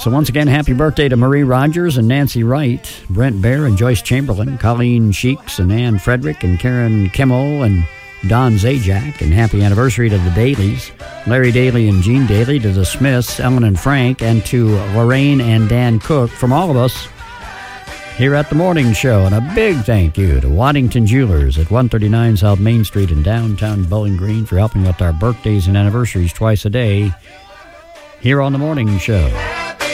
So once again, happy birthday to Marie Rogers and Nancy Wright, Brent Bear and Joyce Chamberlain, Colleen Sheeks and Ann Frederick and Karen Kimmel and Don Zajac, and happy anniversary to the Dailies, Larry Daly and Gene Daly, to the Smiths, Ellen and Frank, and to Lorraine and Dan Cook, from all of us here at The Morning Show. And a big thank you to Waddington Jewelers at 139 South Main Street in downtown Bowling Green for helping with our birthdays and anniversaries twice a day here on The Morning Show.